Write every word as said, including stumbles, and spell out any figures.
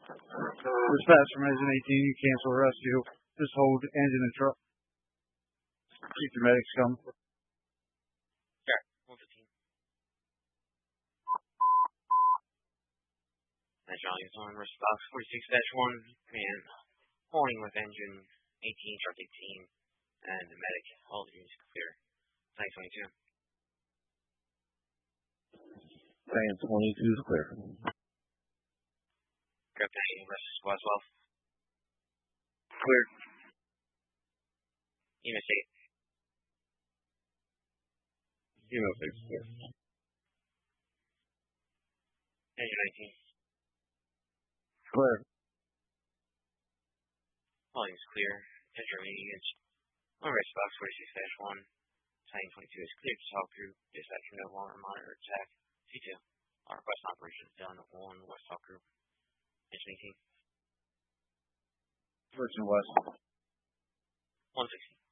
Dispatch from engine eighteen, you cancel rescue. Just hold engine and truck. Keep the medics come. Sure, one fifteen. National Liaison, response forty-six dash one, command, holding with engine eighteen, truck eighteen, and the medic, all units clear. nine twenty-two. nine twenty-two is clear. Grab nine, rest squad twelve. Clear. E M S eight. E M S eight is clear. Engine nineteen. Clear. Holding is clear. Intermediate. On rest box forty-six dash one. nine twenty-two is clear to talk through. Dispatch no longer monitor attack. C two. Our request operations done on West Talk Group. Engine eighteen. Virgin West. one sixty.